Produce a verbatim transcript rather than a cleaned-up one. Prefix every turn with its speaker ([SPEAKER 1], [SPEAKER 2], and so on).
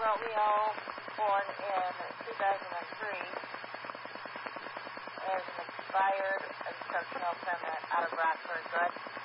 [SPEAKER 1] Leo, born in two thousand three, is an expired instructional permit out of Rockford. Good.